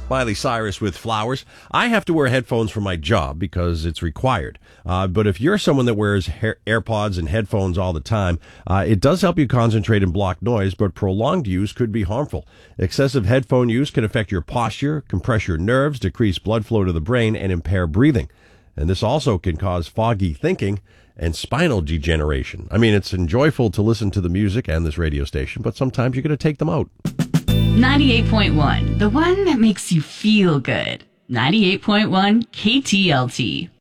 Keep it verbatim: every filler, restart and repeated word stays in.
Miley Cyrus with Flowers. I have to wear headphones for my job because it's required. Uh, but if you're someone that wears hair- AirPods and headphones all the time, uh, it does help you concentrate and block noise, but prolonged use could be harmful. Excessive headphone use can affect your posture, compress your nerves, decrease blood flow to the brain, and impair breathing. And this also can cause foggy thinking and spinal degeneration. I mean, it's enjoyable to listen to the music and this radio station, but sometimes you're going to take them out. ninety-eight point one, the one that makes you feel good. ninety-eight point one K T L T.